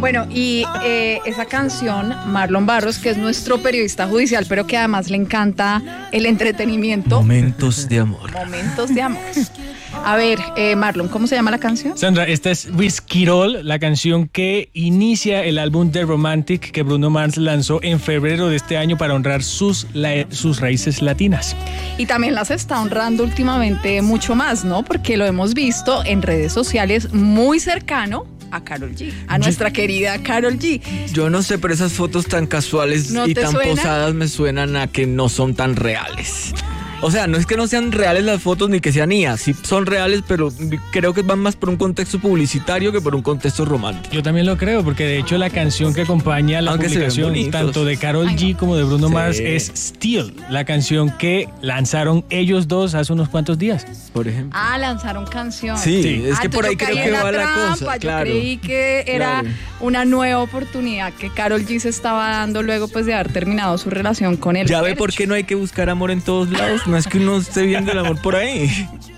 Bueno, y esa canción, Marlon Barros, que es nuestro periodista judicial, pero que además le encanta el entretenimiento. Momentos de amor. Momentos de amor. A ver, Marlon, ¿cómo se llama la canción? Sandra, esta es Luis Quirol, la canción que inicia el álbum The Romantic que Bruno Mars lanzó en febrero de este año para honrar sus raíces latinas. Y también las está honrando últimamente mucho más, ¿no? Porque lo hemos visto en redes sociales muy cercano a Karol G, a nuestra querida Karol G. Yo no sé, pero esas fotos tan casuales ¿No y te tan suena? posadas me suenan a que no son tan reales. O sea, no es que no sean reales las fotos ni que sean IA, sí son reales, pero creo que van más por un contexto publicitario que por un contexto romántico. Yo también lo creo, porque de hecho la canción que acompaña la Aunque se ven publicación bonitos. tanto de Karol G como de Bruno Sí. Mars es Still, la canción que lanzaron ellos dos hace unos cuantos días. Por ejemplo. Ah, lanzaron canción. Sí, es que por ahí entonces yo creo caí que en va la trampa, cosa. Yo Claro. creí que era Claro. una nueva oportunidad que Karol G se estaba dando luego pues de haber terminado su relación con él. Ya ve por qué no hay que buscar amor en todos lados. No es que uno esté viendo el amor por ahí.